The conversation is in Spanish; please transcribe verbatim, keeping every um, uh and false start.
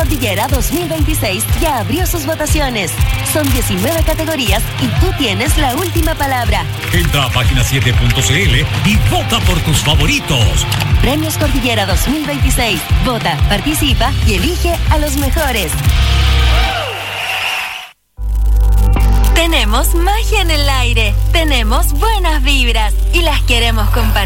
Cordillera dos mil veintiséis ya abrió sus votaciones. Son diecinueve categorías y tú tienes la última palabra. Entra a página siete punto c l y vota por tus favoritos. Premios Cordillera dos mil veintiséis. Vota, participa y elige a los mejores. Tenemos magia en el aire, tenemos buenas vibras y las queremos compartir.